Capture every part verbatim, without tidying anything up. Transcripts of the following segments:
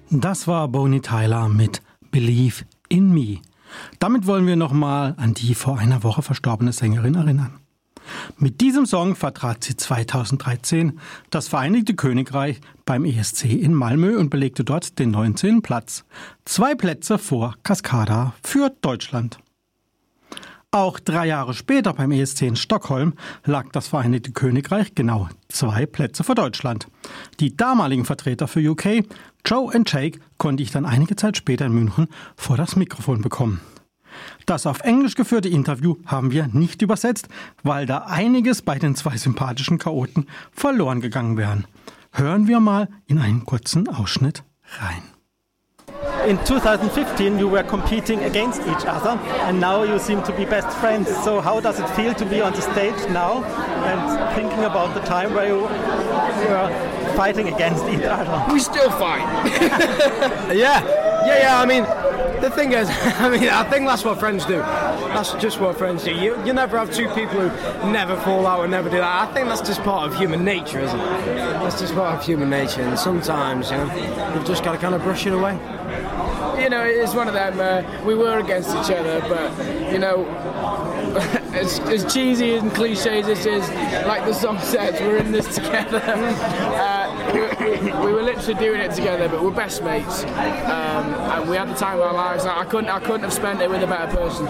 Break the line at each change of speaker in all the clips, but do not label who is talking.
Das war Bonnie Tyler mit Believe in Me. Damit wollen wir nochmal an die vor einer Woche verstorbene Sängerin erinnern. Mit diesem Song vertrat sie zweitausenddreizehn das Vereinigte Königreich beim E S C in Malmö und belegte dort den neunzehnten Platz. Zwei Plätze vor Cascada für Deutschland. Auch drei Jahre später beim E S C in Stockholm lag das Vereinigte Königreich genau zwei Plätze vor Deutschland. Die damaligen Vertreter für U K, Joe und Jake, konnte ich dann einige Zeit später in München vor das Mikrofon bekommen. Das auf Englisch geführte Interview haben wir nicht übersetzt, weil da einiges bei den zwei sympathischen Chaoten verloren gegangen wären. Hören wir mal in einen kurzen Ausschnitt rein.
In twenty fifteen you were competing against each other and now you seem to be best friends. So how does it feel to be on the stage now and thinking about the time where you were fighting against each other?
We still fight. yeah, yeah, yeah, I mean, the thing is, I mean, I think that's what friends do. That's just what friends do. You, you never have two people who never fall out and never do that. I think that's just part of human nature, isn't it? That's just part of human nature, and sometimes, you know, you've just got to kind of brush it away.
You know, it's one of them, uh, we were against each other, but, you know, as, as cheesy and cliche as this is, like the song says, we're in this together. Uh, we, we, we were literally doing it together, but we're best mates. Um, and we had the time of our lives. I couldn't, I couldn't have spent it with a better person.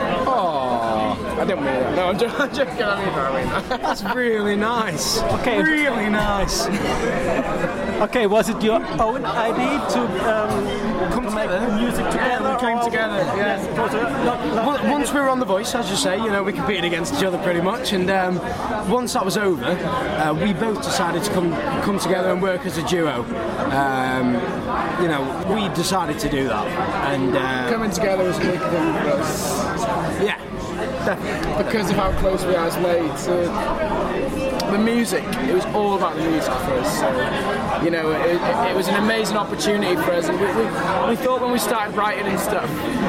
Oh, I didn't mean that. No, I'm just, I'm just gonna leave that. I mean,
that's really nice.
Okay,
really nice.
Okay, was it your own idea to um, come to make music together?
Yeah, we came together. Yeah.
Not, not
once we were on The Voice, as you say, you know, we competed against each other pretty much, and um, once that was over, uh, we both decided to come come together and work as a duo. Um, you know, we decided to do that, and uh,
coming together was a big thing for us.
Yeah, definitely.
Because of how close we are as mates. Uh, the music, it was all about the music for us. So, you know, it, it, it was an amazing opportunity for us, and we, we, we thought when we started writing and stuff.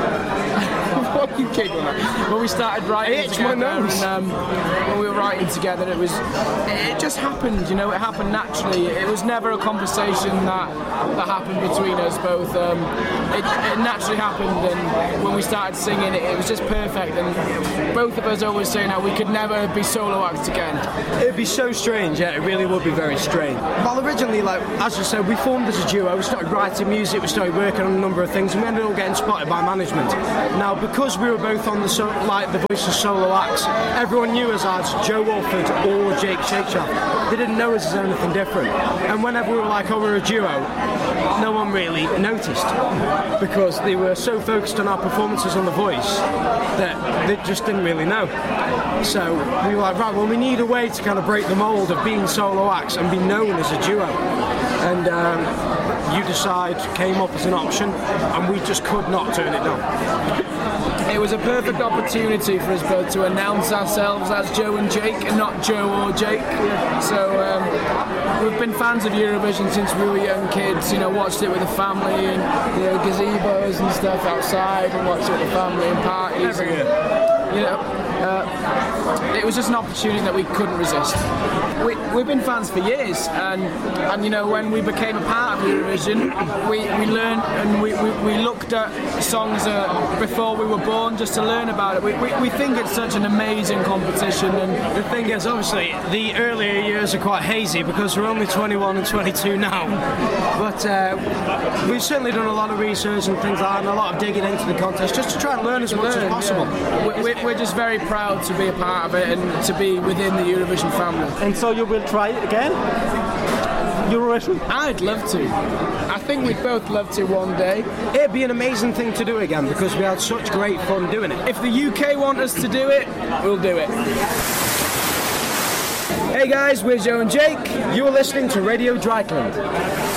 What are you giggling at? When we started writing
it
together,
my nose.
And, um, when we were writing together, it was, it just happened. You know, it happened naturally. It was never a conversation that that happened between us both. Um, it, it naturally happened, and when we started singing, it, it was just perfect. And both of us always saying how we could never be solo acts again.
It'd be so strange, yeah, it really would be very strange. Well, originally, like, as you said, we formed as a duo, we started writing music, we started working on a number of things, and we ended up getting spotted by management. Now, because we were both on the, so, like, the Voice of solo acts, everyone knew us as Joe Walford or Jake Shakeshaft. They didn't know us as anything different. And whenever we were like, oh, we're a duo, no one really noticed, because they were so focused on our performances on The Voice that they just didn't really know. So we were like, right, well, we need a way to kind of break the mould of being solo acts and be known as a duo. And um, You Decide came up as an option, and we just could not turn it down.
It was a perfect opportunity for us both to announce ourselves as Joe and Jake and not Joe or Jake. So um, we've been fans of Eurovision since we were young kids, you know, watched it with the family and, you know, gazebos and stuff outside, and watched it with the family and parties.
Every year.
You know, uh, it was just an opportunity that we couldn't resist. We, we've been fans for years, and, and you know, when we became a part of Eurovision, we, we learned and we, we, we looked at songs uh, before we were born just to learn about it. We, we, we think it's such an amazing competition, and
the thing is, obviously, the earlier years are quite hazy because we're only twenty-one and twenty-two now. But uh, we've certainly done a lot of research and things like that, and a lot of digging into the contest just to try and learn as much
learn,
as possible.
Yeah. We, we're just very proud to be a part of it and to be within the Eurovision family.
And so you will try again? Eurovision?
I'd love to. I think we'd both love to one day.
It'd be an amazing thing to do again because we had such great fun doing it.
If the U K want us to do it, we'll do it.
Hey guys, we're Joe and Jake. You're listening to Radio Dreikland.